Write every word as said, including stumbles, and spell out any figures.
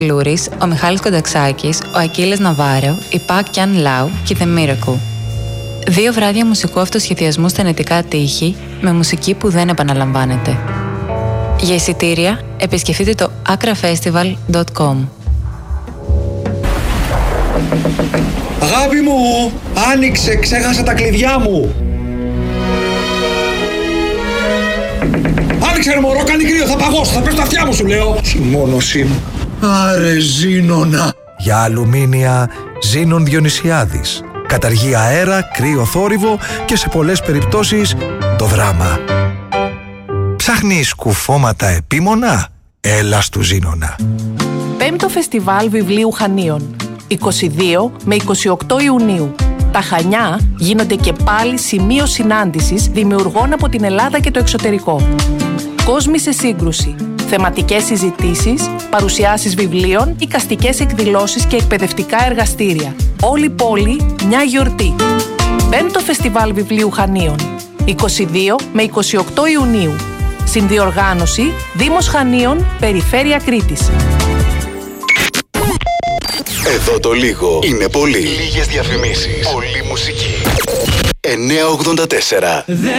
Λούρης, ο Μιχάλης Κονταξάκης, ο Ακύλες Ναβάρο, η Πακ Κιάν Λάου και The Miracle. Δύο βράδια μουσικού αυτοσχεδιασμού στα νετικά τείχη με μουσική που δεν επαναλαμβάνεται. Για εισιτήρια, επισκεφτείτε το akrafestival τελεία com. Αγάπη μου, άνοιξε, ξέχασα τα κλειδιά μου. Άνοιξε ρε μωρό, κάνει κρύο, θα παγώσω, θα πέσω τα αυτιά μου σου λέω. Συμμόνωσή μου. Άρε Ζήνονα. Για αλουμίνια, Ζήνων Διονυσιάδης. Καταργεί αέρα, κρύο θόρυβο και σε πολλές περιπτώσεις το δράμα. Ψάχνεις κουφώματα επίμονα? Έλα στου Ζήνονα. Πέμπτο Φεστιβάλ Βιβλίου Χανίων, είκοσι δύο με είκοσι οκτώ Ιουνίου. Τα Χανιά γίνονται και πάλι σημείο συνάντησης δημιουργών από την Ελλάδα και το εξωτερικό. Κόσμοι σε σύγκρουση, θεματικές συζητήσεις, παρουσιάσεις βιβλίων, εικαστικές εκδηλώσεις και εκπαιδευτικά εργαστήρια. Όλη η πόλη μια γιορτή. Πέμπτο Φεστιβάλ Βιβλίου Χανίων, είκοσι δύο με είκοσι οκτώ Ιουνίου. Συνδιοργάνωση Δήμος Χανίων, Περιφέρεια Κρήτης. Εδώ το λίγο είναι πολύ. Λίγες διαφημίσεις. Πολύ μουσική. εννιακόσια ογδόντα τέσσερα.